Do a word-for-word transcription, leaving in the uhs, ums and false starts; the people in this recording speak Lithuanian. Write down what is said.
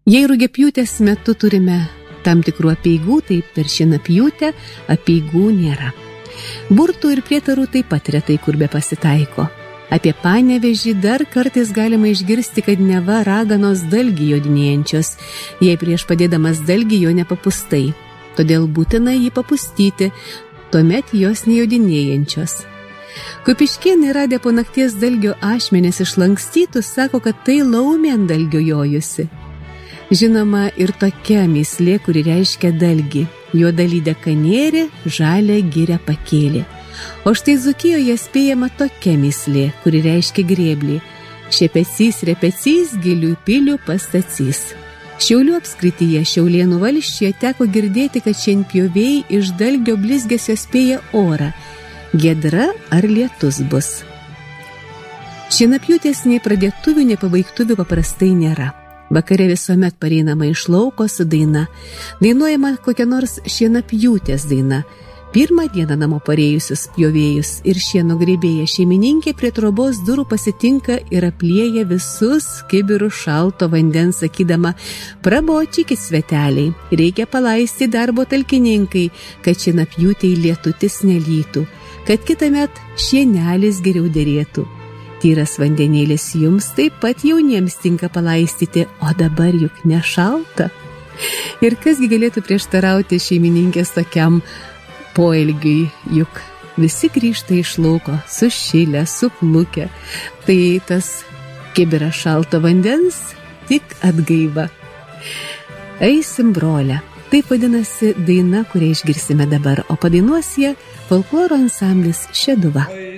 Jei rugiapjūtės metu turime tam tikrų apeigų, tai per šienapjūtę apeigų nėra. Burtų ir prietarų taip pat retai kur be pasitaiko. Apie Panevėžį dar kartais galima išgirsti, kad neva raganos dalgį jodinėjančios, jei prieš padėdamas dalgį jo nepapustai. Todėl būtina jį papustyti, tuomet jos nejodinėjančios. Kupiškėnai radę po nakties dalgio ašmenis išlankstytus, sako, kad tai laumė ant dalgio jojusi. Žinoma ir tokia mįslė, kuri reiškia dalgį. Juodalydė kanėrė, žalią girią pakėlė. O štai Dzūkijoje spėjama tokia mįslė, kuri reiškia grėblį. Šepecys, repecys, gilių pilių pastacys. Šiaulių apskrityje Šiaulėnų valsčiuje teko girdėti, kad šienpjovėjai iš dalgio blizgesio spėja orą. Giedra ar lietus bus. Šienapjūtės nei pradėtuvių, nei pabaigtuvių paprastai nėra. Vakare visuomet pareinama iš lauko su daina. Dainuojama kokia nors šienapjūtės daina. Pirmą dieną namo parėjusius pjovėjus ir šieno grėbėję šeimininkė prie trobos durų pasitinka ir aplieja visus kibirus šalto vandens, sakydama: prabočykit sveteliai, reikia palaisti darbo talkininkai, kad šienapjūtei lietutis nelytų, kad kitąmet šienelis geriau derėtų. Tyras vandenėlis jums taip pat jauniems tinka palaistyti, o dabar juk nešalta. Ir kasgi galėtų prieštarauti šeimininkės tokiam poelgiui, juk visi grįžta iš lauko, sušilę, suplukę. Tai tas kibiras šalto vandens tik atgaiva. Eisim, brolę. Taip vadinasi daina, kurią išgirsime dabar, o padainuos ją folkloro ansamblis Šeduva.